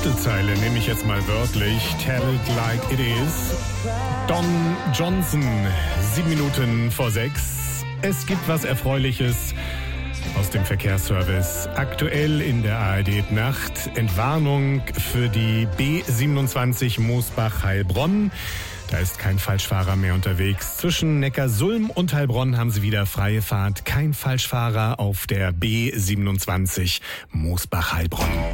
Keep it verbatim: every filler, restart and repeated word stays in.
Titelzeile nehme ich jetzt mal wörtlich. Tell it like it is. Don Johnson, sieben Minuten vor sechs. Es gibt was Erfreuliches aus dem Verkehrsservice. Aktuell in der A R D-Nacht. Entwarnung für die B siebenundzwanzig Moosbach-Heilbronn. Da ist kein Falschfahrer mehr unterwegs. Zwischen Neckarsulm und Heilbronn haben sie wieder freie Fahrt. Kein Falschfahrer auf der B siebenundzwanzig Moosbach-Heilbronn.